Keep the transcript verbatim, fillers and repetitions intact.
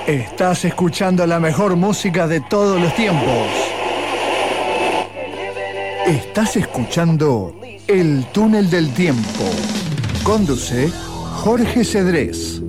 Estás escuchando la mejor música de todos los tiempos. Estás escuchando El Túnel del Tiempo. Conduce Jorge Cedrés.